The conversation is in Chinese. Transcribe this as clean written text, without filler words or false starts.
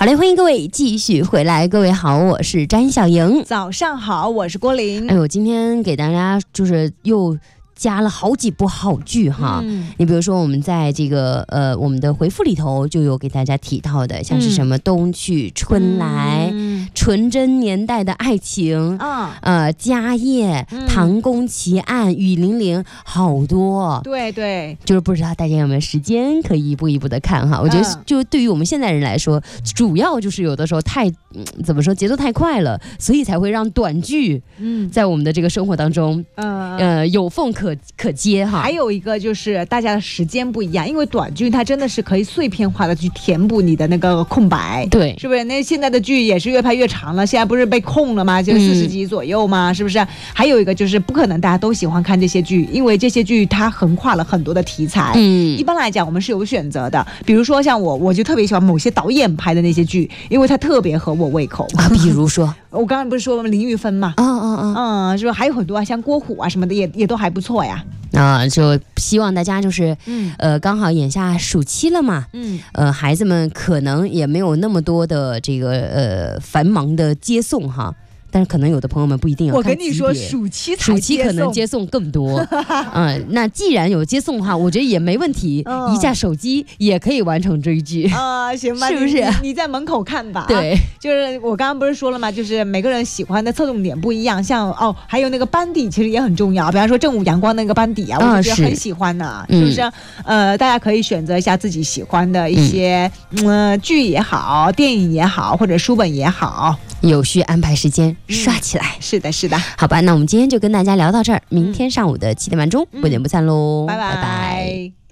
好嘞，欢迎各位继续回来。各位好，我是詹小莹。 早上好，我是郭玲。 哎呦，今天给大家就是又加了好几部好剧哈。你比如说我们在这个我们的回复里头就有给大家提到的，像是什么冬去春来、纯真年代的爱情、家业、唐宫奇案、雨霖铃，好多。 对对， 就是不知道大家有没有时间可以一步一步的看哈。我觉得就对于我们现代人来说，主要就是有的时候怎么说节奏太快了，所以才会让短剧在我们的这个生活当中有缝可接哈。 还有一个就是大家的时间不一样，因为短剧它真的是可以碎片化的去填补你的那个空白， 对， 是不是？那现在的剧也是越拍越长了，现在不是被控了吗？就40集左右嘛，是不是？还有一个就是不可能大家都喜欢看这些剧，因为这些剧它横跨了很多的题材。一般来讲我们是有选择的，比如说像我就特别喜欢某些导演拍的那些剧，因为它特别合我胃口。 比如说我刚才不是说林玉芬嘛，是不是还有很多像郭虎啊什么的也都还不错呀。 就希望大家就是刚好眼下暑期了嘛，孩子们可能也没有那么多的这个繁忙的接送哈。但是可能有的朋友们不一定要看。 我跟你说，暑期可能接送更多。那既然有接送的话，我觉得也没问题，一下手机也可以完成追剧行吧？是不是？你在门口看吧。 对， 就是我刚刚不是说了吗？就是每个人喜欢的侧重点不一样，像还有那个班底其实也很重要。比方说正午阳光那个班底啊，我就觉得很喜欢呢，是不是？大家可以选择一下自己喜欢的一些剧也好，电影也好，或者书本也好， 有序安排时间。刷起来。 是的，是的。 好吧，那我们今天就跟大家聊到这儿，明天上午的7点半钟不见不散喽， 拜拜。